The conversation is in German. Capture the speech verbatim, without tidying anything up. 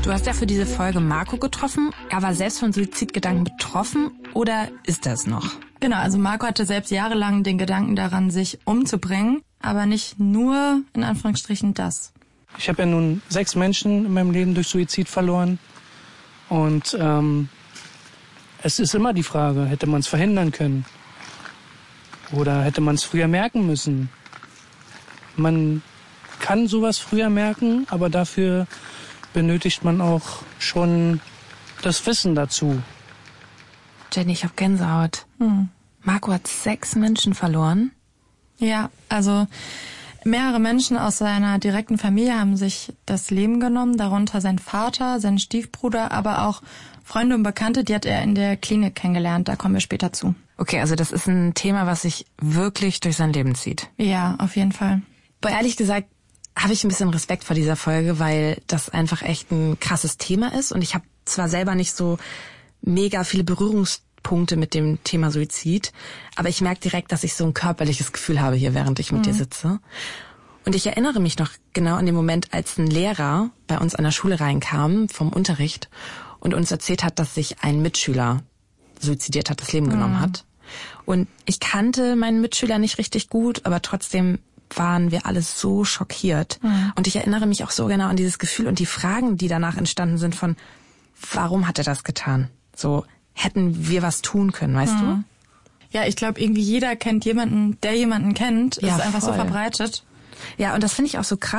Du hast ja für diese Folge Marco getroffen. Er war selbst von Suizidgedanken betroffen oder ist das noch? Genau, also Marco hatte selbst jahrelang den Gedanken daran, sich umzubringen, aber nicht nur, in Anführungsstrichen, das. Ich habe ja nun sechs Menschen in meinem Leben durch Suizid verloren und ähm, es ist immer die Frage, hätte man es verhindern können oder hätte man es früher merken müssen? Man kann sowas früher merken, aber dafür benötigt man auch schon das Wissen dazu. Jenny, ich hab Gänsehaut. Hm. Marco hat sechs Menschen verloren. Ja, also mehrere Menschen aus seiner direkten Familie haben sich das Leben genommen, darunter sein Vater, sein Stiefbruder, aber auch Freunde und Bekannte, die hat er in der Klinik kennengelernt. Da kommen wir später zu. Okay, also das ist ein Thema, was sich wirklich durch sein Leben zieht. Ja, auf jeden Fall. Aber ehrlich gesagt habe ich ein bisschen Respekt vor dieser Folge, weil das einfach echt ein krasses Thema ist. Und ich habe zwar selber nicht so mega viele Berührungspunkte mit dem Thema Suizid, aber ich merke direkt, dass ich so ein körperliches Gefühl habe hier, während ich mit mhm. dir sitze. Und ich erinnere mich noch genau an den Moment, als ein Lehrer bei uns an der Schule reinkam vom Unterricht und uns erzählt hat, dass sich ein Mitschüler suizidiert hat, das Leben mhm. genommen hat. Und ich kannte meinen Mitschüler nicht richtig gut, aber trotzdem waren wir alle so schockiert. Mhm. Und ich erinnere mich auch so genau an dieses Gefühl und die Fragen, die danach entstanden sind von, warum hat er das getan? So, hätten wir was tun können, weißt mhm. du? Ja, ich glaube, irgendwie jeder kennt jemanden, der jemanden kennt. Das ja, ist einfach voll. so verbreitet. Ja, und das finde ich auch so krass.